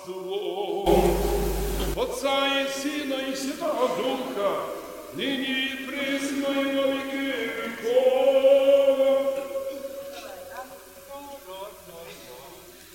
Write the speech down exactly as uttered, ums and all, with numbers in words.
царством Отца і Сина, і Святого Духа, нині і присно, і на віки віков.